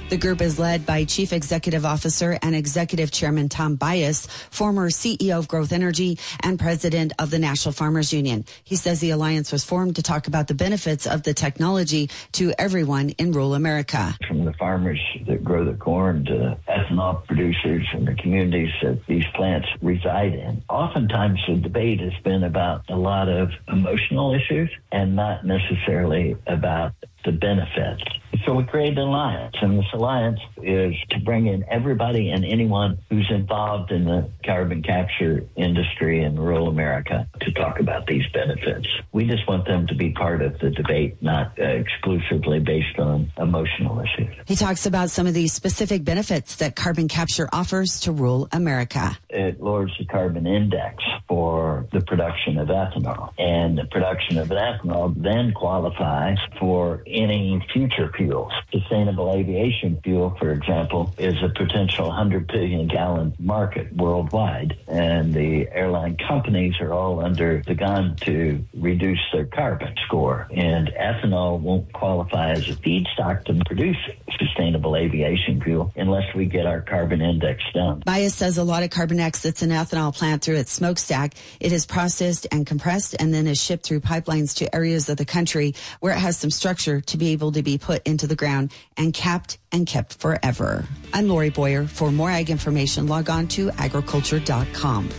The group is led by Chief Executive Officer and Executive Chairman Tom Bias, former CEO of Growth Energy and President of the National Farmers Union. He says the alliance was formed to talk about the benefits of the technology to everyone in rural America. From the farmers that grow the corn to ethanol producers and the communities that these plants reside in. Oftentimes the debate has been about a lot of emotional issues and not necessarily about the benefits. So we created an alliance, and this alliance is to bring in everybody and anyone who's involved in the carbon capture industry in rural America to talk about these benefits. We just want them to be part of the debate, not exclusively based on emotional issues. He talks about some of the specific benefits that carbon capture offers to rural America. It lowers the carbon index for the production of ethanol, and the production of ethanol then qualifies for any future fuels. Sustainable aviation fuel, for example, is a potential 100 billion gallon market worldwide, and the airline companies are all under the gun to reduce their carbon score, and ethanol won't qualify as a feedstock to produce sustainable aviation fuel unless we get our carbon index down. Bias says a lot of carbon exits an ethanol plant through its smokestack. It is processed and compressed and then is shipped through pipelines to areas of the country where it has some structure to be able to be put into the ground and capped and kept forever. I'm Lori Boyer. For more ag information, log on to agriculture.com.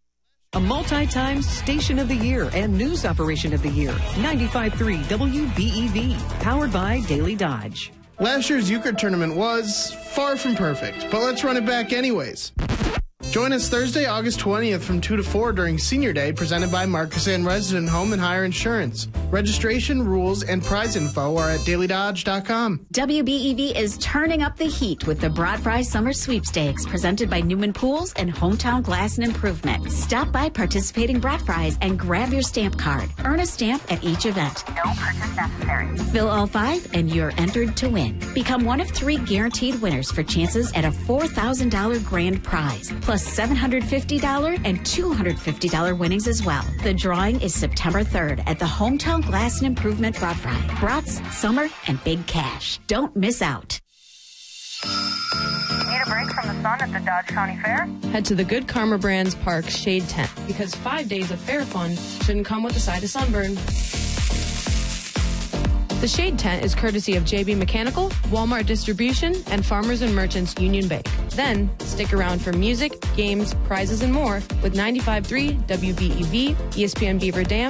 A multi-time Station of the Year and News Operation of the Year. 95.3 WBEV. Powered by Daily Dodge. Last year's Euchre tournament was far from perfect, but let's run it back anyways. Join us Thursday, August 20th from 2 to 4 during Senior Day, presented by Marcus Ann Resident Home and Hire Insurance. Registration, rules, and prize info are at dailydodge.com. WBEV is turning up the heat with the Broad Fry Summer Sweepstakes, presented by Newman Pools and Hometown Glass and Improvement. Stop by participating Broad Fries and grab your stamp card. Earn a stamp at each event. No purchase necessary. Fill all 5 and you're entered to win. Become one of 3 guaranteed winners for chances at a $4,000 grand prize, plus $750 and $250 winnings as well. The drawing is September 3rd at the Hometown Glass and Improvement Broad Fry. Brats, summer, and big cash. Don't miss out. Need a break from the sun at the Dodge County Fair? Head to the Good Karma Brands Park Shade Tent, because 5 days of fair fun shouldn't come with a side of sunburn. The Shade Tent is courtesy of JB Mechanical, Walmart Distribution, and Farmers and Merchants Union Bank. Then, stick around for music, games, prizes, and more with 95.3 WBEV, ESPN Beaver Dam,